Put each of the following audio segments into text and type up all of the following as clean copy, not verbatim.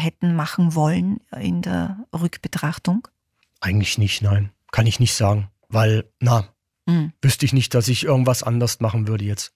hätten machen wollen in der Rückbetrachtung? Eigentlich nicht, nein. Kann ich nicht sagen. Weil, wüsste ich nicht, dass ich irgendwas anders machen würde jetzt.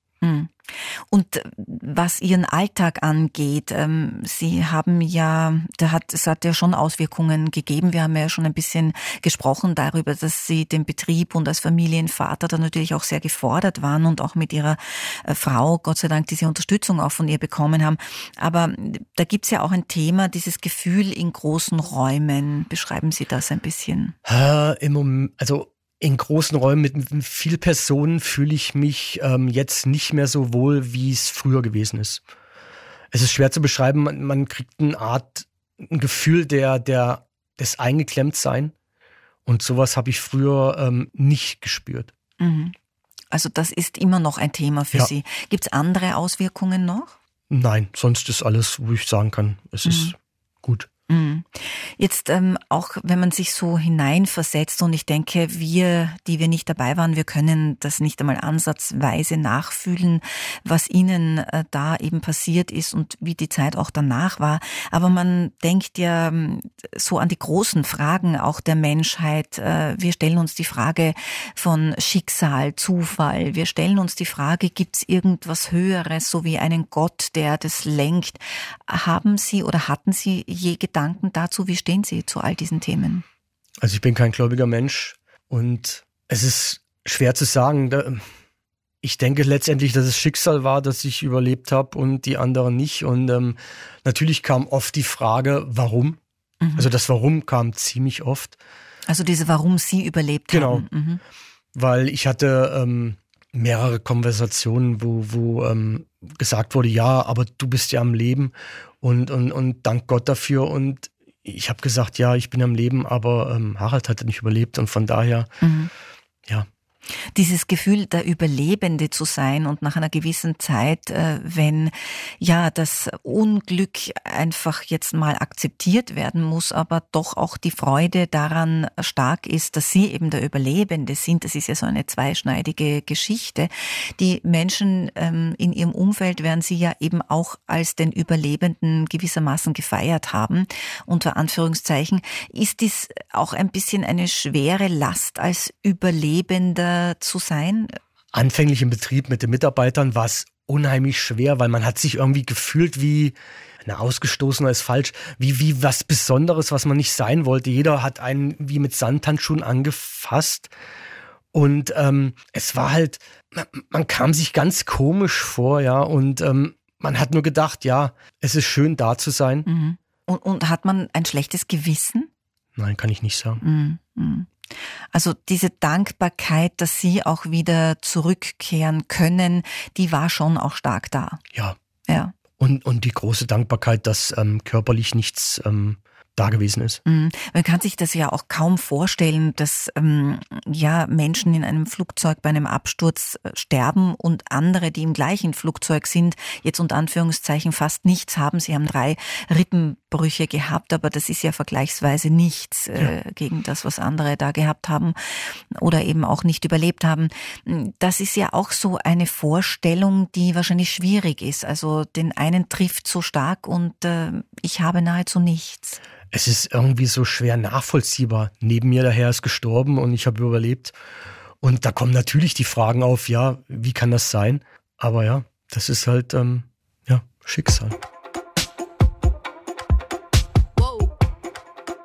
Und was Ihren Alltag angeht, Sie haben ja, es hat ja schon Auswirkungen gegeben. Wir haben ja schon ein bisschen gesprochen darüber, dass Sie den Betrieb und als Familienvater da natürlich auch sehr gefordert waren und auch mit Ihrer Frau, Gott sei Dank, diese Unterstützung auch von ihr bekommen haben. Aber da gibt's ja auch ein Thema, dieses Gefühl in großen Räumen. Beschreiben Sie das ein bisschen? Im Moment, in großen Räumen mit viel Personen fühle ich mich jetzt nicht mehr so wohl, wie es früher gewesen ist. Es ist schwer zu beschreiben, man kriegt ein Gefühl des Eingeklemmtsein. Und sowas habe ich früher nicht gespürt. Also das ist immer noch ein Thema für Sie. Gibt es andere Auswirkungen noch? Nein, sonst ist alles, wo ich sagen kann, es ist gut. Jetzt auch, wenn man sich so hineinversetzt, und ich denke, wir, die wir nicht dabei waren, wir können das nicht einmal ansatzweise nachfühlen, was Ihnen da eben passiert ist und wie die Zeit auch danach war. Aber man denkt ja so an die großen Fragen auch der Menschheit. Wir stellen uns die Frage von Schicksal, Zufall. Wir stellen uns die Frage, gibt es irgendwas Höheres, so wie einen Gott, der das lenkt? Haben Sie oder hatten Sie je Gedanken dazu? Wie stehen Sie zu all diesen Themen? Also ich bin kein gläubiger Mensch und es ist schwer zu sagen. Ich denke letztendlich, dass es Schicksal war, dass ich überlebt habe und die anderen nicht. Und natürlich kam oft die Frage, warum? Also das Warum kam ziemlich oft. Also diese Warum Sie überlebt haben. Genau, weil ich hatte mehrere Konversationen, wo gesagt wurde, ja, aber du bist ja am Leben und dank Gott dafür. Und ich habe gesagt, ja, ich bin am Leben, aber Harald hat nicht überlebt und von daher, ja. Dieses Gefühl, der Überlebende zu sein und nach einer gewissen Zeit, wenn ja das Unglück einfach jetzt mal akzeptiert werden muss, aber doch auch die Freude daran stark ist, dass Sie eben der Überlebende sind. Das ist ja so eine zweischneidige Geschichte. Die Menschen in ihrem Umfeld werden Sie ja eben auch als den Überlebenden gewissermaßen gefeiert haben, unter Anführungszeichen. Ist dies auch ein bisschen eine schwere Last als Überlebender zu sein? Anfänglich im Betrieb mit den Mitarbeitern war es unheimlich schwer, weil man hat sich irgendwie gefühlt wie, ausgestoßener ist falsch, wie was Besonderes, was man nicht sein wollte. Jeder hat einen wie mit Samthandschuhen angefasst und es war halt, man kam sich ganz komisch vor, ja, und man hat nur gedacht, ja, es ist schön da zu sein. Und hat man ein schlechtes Gewissen? Nein, kann ich nicht sagen. Also diese Dankbarkeit, dass Sie auch wieder zurückkehren können, die war schon auch stark da. Ja. Und die große Dankbarkeit, dass körperlich nichts da gewesen ist. Man kann sich das ja auch kaum vorstellen, dass Menschen in einem Flugzeug bei einem Absturz sterben und andere, die im gleichen Flugzeug sind, jetzt unter Anführungszeichen fast nichts haben. Sie haben 3 Rippenbrüche gehabt, aber das ist ja vergleichsweise nichts gegen das, was andere da gehabt haben oder eben auch nicht überlebt haben. Das ist ja auch so eine Vorstellung, die wahrscheinlich schwierig ist. Also den einen trifft so stark und ich habe nahezu nichts. Es ist irgendwie so schwer nachvollziehbar. Neben mir, der Herr ist gestorben und ich habe überlebt. Und da kommen natürlich die Fragen auf, ja, wie kann das sein? Aber ja, das ist halt, Schicksal.